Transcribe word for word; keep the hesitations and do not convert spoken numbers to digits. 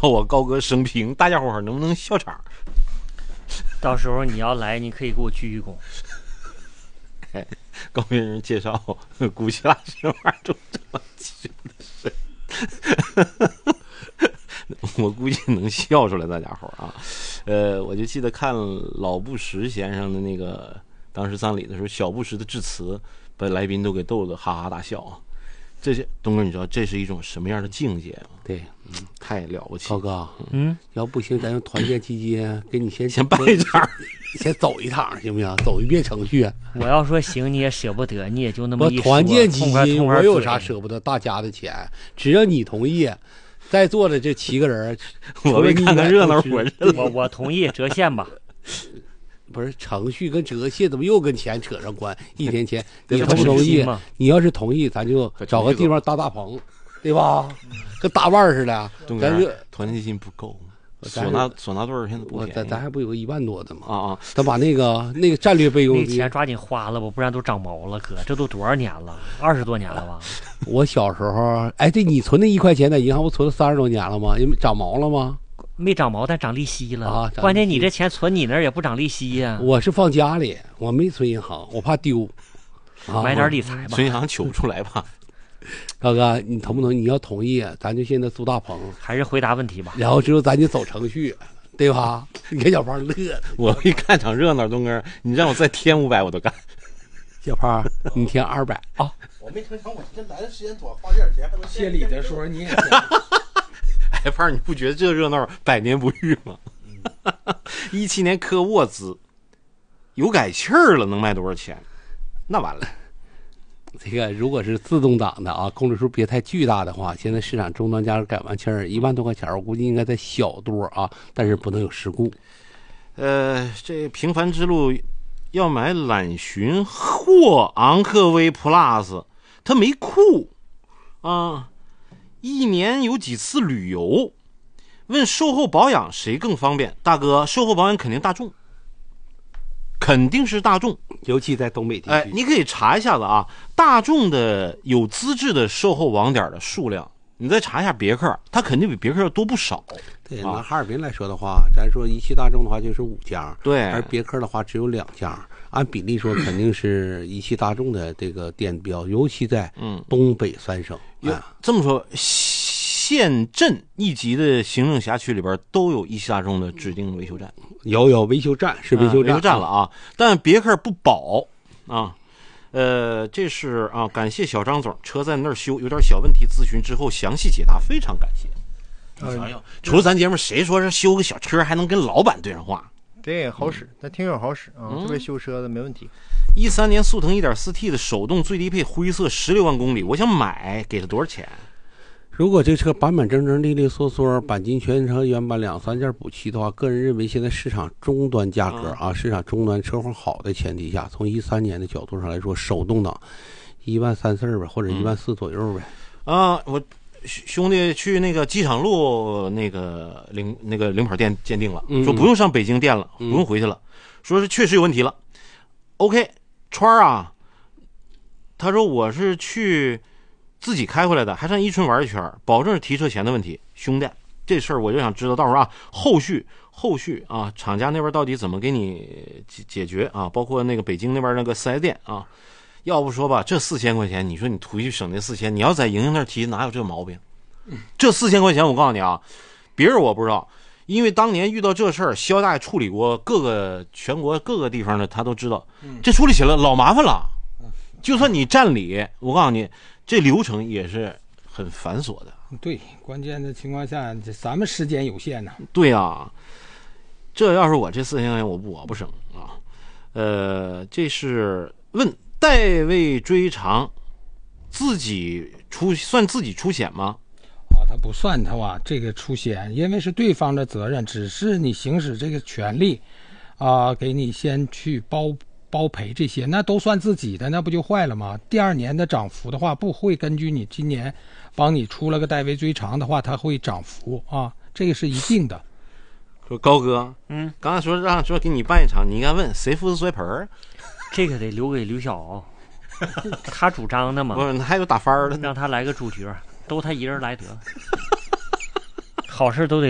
我高哥生平，大家伙能不能笑场？ 到时候你要来，你可以给我鞠一躬。 哎，高别人介绍古希腊神话中这么奇的神，我估计能笑出来，大家伙啊。呃，我就记得看老布什先生的那个当时葬礼的时候，小布什的致辞，把来宾都给逗得哈哈大笑啊。这些东哥，你知道这是一种什么样的境界吗？ 对， 嗯，太了不起。 高哥， 嗯， 要不行，咱用团建期间给你先先办一场， 先走一趟，行不行？走一遍程序。 我要说行，你也舍不得，你也就那么一说。 团建期间，我有啥嘴舍不得大家的钱？只要你同意，在座的这七个人， 我为看看热闹火热。 我我同意折现吧。 不是程序跟折现怎么又跟钱扯上关？一天钱，你同不同意？你要是同意，咱就找个地方搭大棚，对吧？跟大腕似的。咱这团建基金不够，唢呐唢呐队现在不便宜。 咱咱还不有个一万多的吗？ 啊啊！ 咱把那个那个战略备用那钱抓紧花了吧，不然都长毛了，哥，这都多少年了？二十多年了吧？ 我小时候，哎，对你存那一块钱在银行不存了三十多年了吗？因为长毛了吗？ 没长毛，但长利息了啊！ 关键你这钱存你那儿也不长利息呀、啊。 我是放家里，我没存银行，我怕丢。 啊、买点理财吧， 存银行取不出来吧？ 高哥，你同不同意？你要同意，咱就现在租大棚。 还是回答问题吧。 然后之后咱就走程序，对吧？你看小胖乐， 我一看场热闹，东哥，你让我再添五百我都干。 小胖，你添二百啊！ 我没成想，我这来的时间多，花点钱还能谢礼的时候你也。 哎，胖，你不觉得这热闹百年不遇吗？一七年科沃兹有改气儿了，能卖多少钱？那完了。 这个如果是自动挡的啊，公里数别太巨大的话，现在市场终端价格改完气儿一万多块钱，我估计应该在小多啊，但是不能有事故。 呃，这平凡之路要买揽巡或昂科威 Plus， 它没库啊。一年有几次旅游？问售后保养谁更方便？大哥，售后保养肯定大众，肯定是大众， 尤其在东北地区。 哎，你可以查一下子啊，大众的有资质的售后网点的数量，你再查一下别克，它肯定比别克要多不少。 对，拿哈尔滨来说的话，咱说一汽大众的话就是五家， 对， 而别克的话只有两家。按比例说，肯定是一汽大众的这个店标，尤其在东北三省。 嗯，哎、这么说，县镇一级的行政辖区里边都有一汽大众的指定维修站， 有有维修站是维修站、 呃、维修站了啊，但别克不保啊。呃，这是啊，感谢小张总，车在那儿修，有点小问题，咨询之后详细解答，非常感谢。你想想，除了咱节目，谁说是修个小车还能跟老板对上话？ 对，好使，那听友好使啊， 嗯、 这边修车的没问题。 一三年速腾 一点四 T 的手动最低配灰色十六万公里，我想买，给了多少钱？ 如果这车板板正正、利利索索，钣金全车原版两三件补漆的话，个人认为现在市场终端价格啊，市场终端车况好的前提下，从一三年的角度上来说，手动挡一万三四呗，或者一万四左右呗。 嗯、啊，我兄弟去那个机场路那个零那个零跑店鉴定了， 嗯、 说不用上北京店了， 嗯、 不用回去了，说是确实有问题了。OK， 川儿啊，他说我是去自己开回来的，还上伊春玩一圈，保证是提车前的问题。兄弟，这事儿我就想知道，到时候啊，后续后续啊，厂家那边到底怎么给你解解决啊？包括那个北京那边那个四 S 店啊，要不说吧，这四千块钱，你说你回去省这四千，你要在莹莹那儿提，哪有这毛病？这四千块钱，我告诉你啊，别人我不知道。因为当年遇到这事儿，肖大爷处理过各个全国各个地方的，他都知道，这处理起来老麻烦了。就算你占理，我告诉你，这流程也是很繁琐的。 对，关键的情况下，这咱们时间有限呢。 对啊，这要是我这四千块钱，我不我不省啊。呃，这是问代位追偿，自己出算自己出险吗？ 啊，他不算他啊，这个出险，因为是对方的责任，只是你行使这个权利，啊，给你先去包包赔这些，那都算自己的，那不就坏了吗？第二年的涨幅的话，不会根据你今年帮你出了个代位追偿的话，它会涨幅啊，这个是一定的。 说高哥， 嗯， 刚才说让说给你办一场，你应该问谁负责摔盆儿？ 这个得留给刘晓，他主张的嘛。 不是，还有打翻的， 让他来个主角。都他一人来得，好事都得